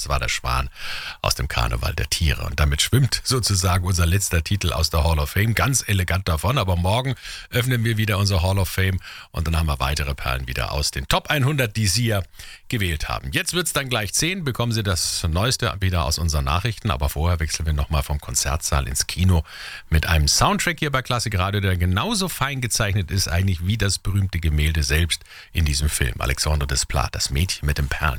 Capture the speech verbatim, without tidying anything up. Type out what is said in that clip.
das war der Schwan aus dem Karneval der Tiere. Und damit schwimmt sozusagen unser letzter Titel aus der Hall of Fame ganz elegant davon. Aber morgen öffnen wir wieder unser Hall of Fame und dann haben wir weitere Perlen wieder aus den Top hundert, die Sie ja gewählt haben. Jetzt wird es dann gleich zehn, bekommen Sie das Neueste wieder aus unseren Nachrichten. Aber vorher wechseln wir nochmal vom Konzertsaal ins Kino mit einem Soundtrack hier bei Klassik Radio, der genauso fein gezeichnet ist eigentlich wie das berühmte Gemälde selbst in diesem Film. Alexandre Desplat, das Mädchen mit den Perlen.